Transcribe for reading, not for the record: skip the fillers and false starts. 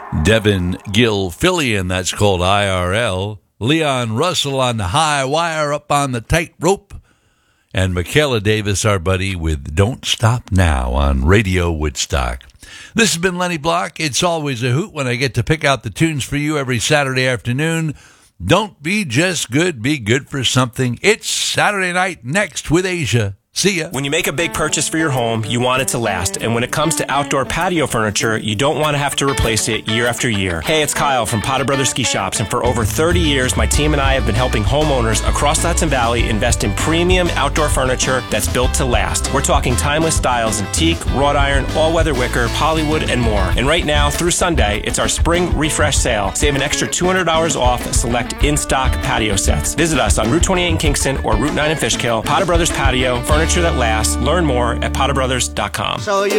Devin Gilfillian, that's called IRL. Leon Russell on the high wire up on the tightrope. And Michaela Davis, our buddy, with Don't Stop Now on Radio Woodstock. This has been Lenny Block. It's always a hoot when I get to pick out the tunes for you every Saturday afternoon. Don't be just good, be good for something. It's Saturday night next with Asia. See ya. When you make a big purchase for your home, you want it to last. And when it comes to outdoor patio furniture, you don't want to have to replace it year after year. Hey, it's Kyle from Potter Brothers Ski Shops. And for over 30 years, my team and I have been helping homeowners across the Hudson Valley invest in premium outdoor furniture that's built to last. We're talking timeless styles, antique, wrought iron, all-weather wicker, polywood, and more. And right now, through Sunday, it's our spring refresh sale. Save an extra $200 off select in-stock patio sets. Visit us on Route 28 in Kingston or Route 9 in Fishkill. Potter Brothers Patio, furniture that lasts. Learn more at potterbrothers.com. So you